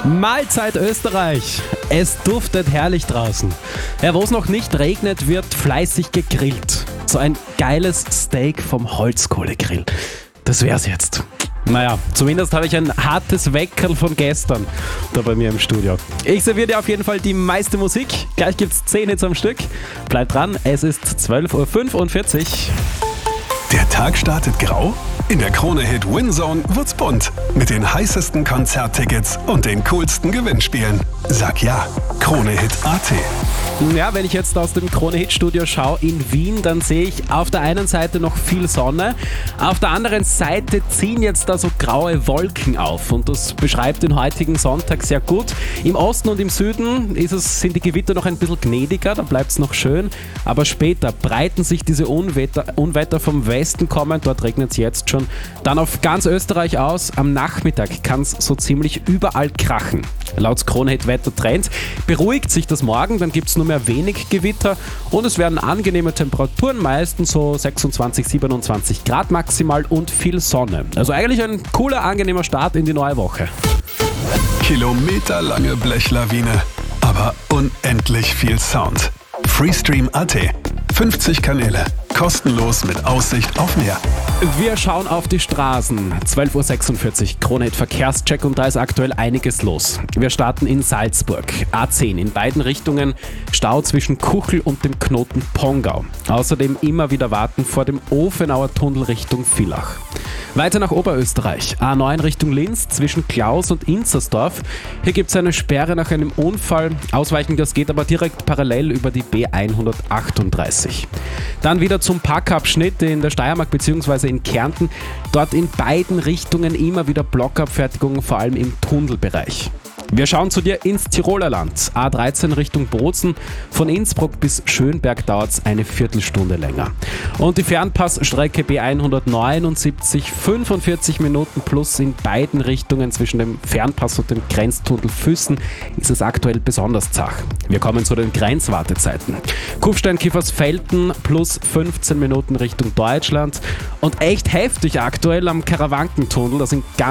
Mahlzeit Österreich. Es duftet herrlich draußen. Ja, wo es noch nicht regnet, wird fleißig gegrillt. So ein geiles Steak vom Holzkohlegrill. Das wär's jetzt. Naja, zumindest habe ich ein hartes Weckerl von gestern da bei mir im Studio. Ich serviere dir auf jeden Fall die meiste Musik. Gleich gibt's 10 Hits am Stück. Bleib dran, es ist 12.45 Uhr. Der Tag startet grau? In der Krone-Hit Winzone wird's bunt. Mit den heißesten Konzerttickets und den coolsten Gewinnspielen. Sag ja, Krone-Hit.at. Ja, wenn ich jetzt aus dem Krone-Hit-Studio schaue in Wien, dann sehe ich auf der einen Seite noch viel Sonne, auf der anderen Seite ziehen jetzt da so graue Wolken auf und das beschreibt den heutigen Sonntag sehr gut. Im Osten und im Süden sind die Gewitter noch ein bisschen gnädiger, da bleibt es noch schön, aber später breiten sich diese Unwetter vom Westen kommen, dort regnet es jetzt schon, dann auf ganz Österreich aus. Am Nachmittag kann es so ziemlich überall krachen. Laut Krone-Hit-Wettertrend beruhigt sich das morgen, dann gibt es nur mehr wenig Gewitter und es werden angenehme Temperaturen, meistens so 26, 27 Grad maximal und viel Sonne. Also eigentlich ein cooler, angenehmer Start in die neue Woche. Kilometerlange Blechlawine, aber unendlich viel Sound. Freestream.at. 50 Kanäle. Kostenlos mit Aussicht auf Meer. Wir schauen auf die Straßen. 12.46 Uhr, Krone-Hit Verkehrscheck und da ist aktuell einiges los. Wir starten in Salzburg. A10 in beiden Richtungen, Stau zwischen Kuchel und dem Knoten Pongau. Außerdem immer wieder warten vor dem Ofenauer Tunnel Richtung Villach. Weiter nach Oberösterreich. A9 Richtung Linz zwischen Klaus und Inzersdorf. Hier gibt es eine Sperre nach einem Unfall. Ausweichen, das geht aber direkt parallel über die B138. Dann wieder zum Packabschnitt in der Steiermark bzw. in Kärnten. Dort in beiden Richtungen immer wieder Blockabfertigungen, vor allem im Tunnelbereich. Wir schauen zu dir ins Tiroler Land. A13 Richtung Bozen. Von Innsbruck bis Schönberg dauert es eine Viertelstunde länger. Und die Fernpassstrecke B179, 45 Minuten plus in beiden Richtungen zwischen dem Fernpass und dem Grenztunnel Füssen ist es aktuell besonders zach. Wir kommen zu den Grenzwartezeiten. Kufstein-Kiefersfelden plus 15 Minuten Richtung Deutschland. Und echt heftig aktuell am Karawankentunnel. Da sind